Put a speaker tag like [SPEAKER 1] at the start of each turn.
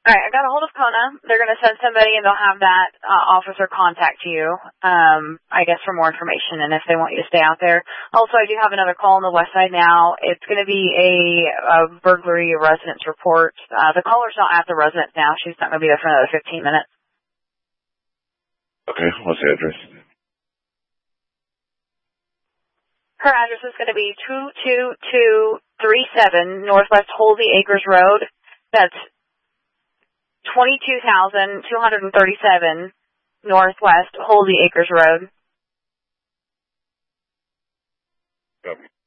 [SPEAKER 1] All right, I got a hold of Kona. They're going to send somebody, and they'll have that officer contact you, I guess, for more information and if they want you to stay out there. Also, I do have another call on the west side now. It's going to be a burglary residence report. The caller's not at the residence now. She's not going to be there for another 15 minutes.
[SPEAKER 2] Okay, what's the address?
[SPEAKER 1] Her address is going to be 22237 Northwest Holsey Acres Road. That's 22,237 Northwest Holsey Acres Road.
[SPEAKER 2] Copy.